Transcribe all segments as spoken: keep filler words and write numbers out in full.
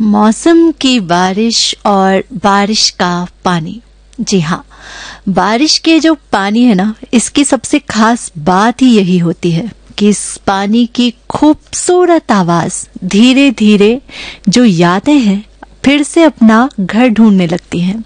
मौसम की बारिश और बारिश का पानी। जी हाँ, बारिश के जो पानी है ना, इसकी सबसे खास बात ही यही होती है कि इस पानी की खूबसूरत आवाज धीरे धीरे जो यादें हैं फिर से अपना घर ढूंढने लगती हैं।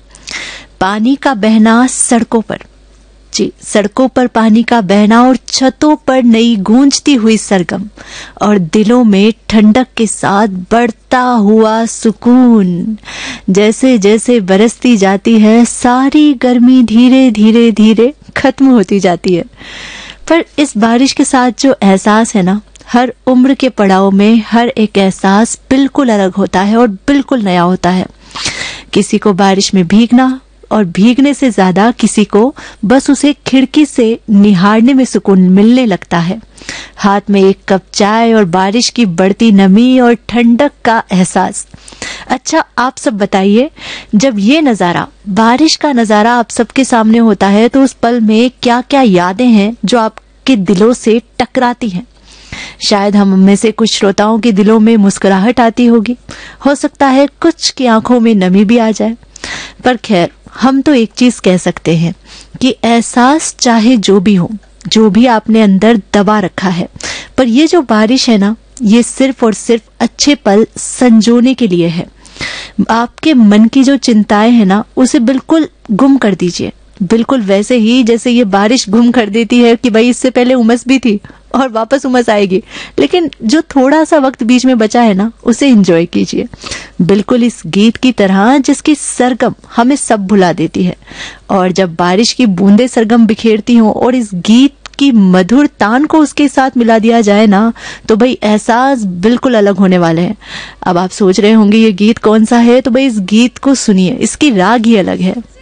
पानी का बहना सड़कों पर, जी सड़कों पर पानी का बहना और छतों पर नई गूंजती हुई सरगम और दिलों में ठंडक के साथ बढ़ता हुआ सुकून। जैसे जैसे बरसती जाती है सारी गर्मी धीरे धीरे धीरे खत्म होती जाती है। पर इस बारिश के साथ जो एहसास है ना, हर उम्र के पड़ाव में हर एक एहसास बिल्कुल अलग होता है और बिल्कुल नया होता है। किसी को बारिश में भीगना और भीगने से ज्यादा किसी को बस उसे खिड़की से निहारने में सुकून मिलने लगता है। हाथ में एक कप चाय और बारिश की बढ़ती नमी और ठंडक का एहसास। अच्छा, आप सब बताइए, जब ये नजारा, बारिश का नजारा आप सबके सामने होता है तो उस पल में क्या क्या यादें हैं जो आपके दिलों से टकराती हैं? शायद हम में से कुछ श्रोताओं के दिलों में मुस्कुराहट आती होगी, हो सकता है कुछ की आंखों में नमी भी आ जाए। पर खैर, हम तो एक चीज कह सकते हैं कि एहसास चाहे जो भी हो, जो भी आपने अंदर दबा रखा है, पर ये जो बारिश है ना, ये सिर्फ और सिर्फ अच्छे पल संजोने के लिए है। आपके मन की जो चिंताएं हैं ना, उसे बिल्कुल गुम कर दीजिए, बिल्कुल वैसे ही जैसे ये बारिश गुम कर देती है कि भाई इससे पहले उमस भी थी और वापस उमस आएगी। लेकिन जो थोड़ा सा वक्त बीच में बचा है ना, उसे एंजॉय कीजिए, बिल्कुल इस गीत की तरह जिसकी सरगम हमें सब भुला देती है। और जब बारिश की बूंदें सरगम बिखेरती हों और इस गीत की मधुर तान को उसके साथ मिला दिया जाए ना, तो भाई एहसास बिल्कुल अलग होने वाले हैं। अब आप सोच रहे होंगे ये गीत कौन सा है, तो भाई इस गीत को सुनिए, इसकी राग ही अलग है।